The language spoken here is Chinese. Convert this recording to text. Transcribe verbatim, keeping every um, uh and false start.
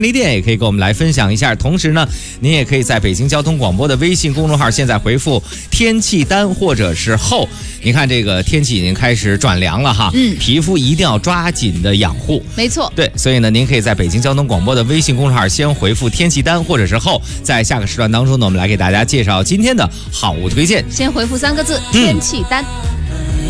利店也可以跟我们来分享一下。同时呢，您也可以在北京交通广播的微信公众号现在回复天气单或者是后。你看这个天气已经开始转凉了哈，嗯，皮肤一定要抓紧的养护。 没错， 对，所以呢，您可以在北京交通广播的微信公众号先回复天气单或者是后，在下个时段当中呢，我们来给大家介绍今天的好物推荐。 先回复三个字天气单。嗯